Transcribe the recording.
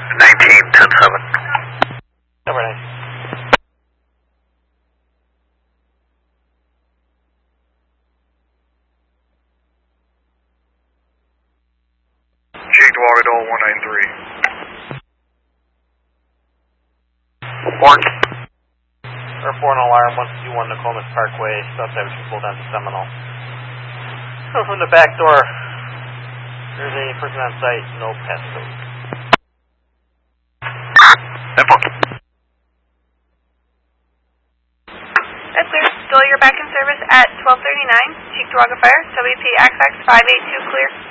19-10-7. Number 9. Cheektowaga Dole 193. Orange. Air 4 and alarm 151 Nokomis Parkway, Southside between pull down to Seminole. So from the back door, there's a person on site, no passcode. That's clear. Still, you're back in service at 1239, Cheektowaga Fire, WPXX 582 clear.